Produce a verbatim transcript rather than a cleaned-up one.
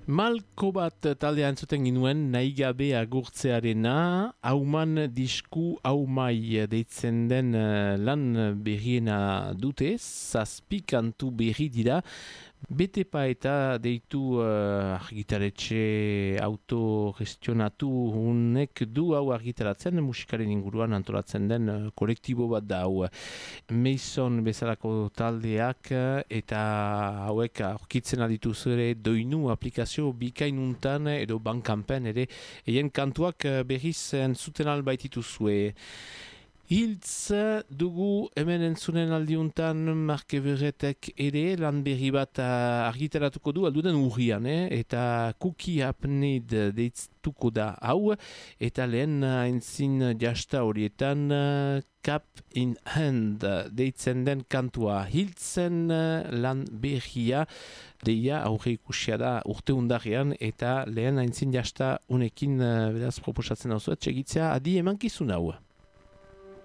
Malko bat taldea entzuten ginuen nahi gabe agurtzearena, hauman disku haumai deitzen den uh, lan berriena dute, zazpi kantu berri dira, Betepa eta deitu uh, argitaletxe autogestionatu unek du hau argitaratzen, musikaren inguruan antolatzen den uh, kolektibo bat da hau. Mason bezalako taldeak eta hauek aurkitzen aditu zure doinu aplikazio bikainuntan edo bankanpen ere eien kantuak berriz entzuten albaititu zue. Hiltz dugu hemen entzunen aldiuntan Marke Berretek ere lan berri bat argitaratuko du alduden urrian, eh? Eta Cookie Apnid deituko da hau, eta lehen aintzin jasta horietan Cap in Hand deitzen den kantua. Hiltzen lan berria deia aurre ikusia da urte undarrean, eta lehen aintzin jasta unekin beraz proposatzen hau zuet, segitzea adi emankizun hau.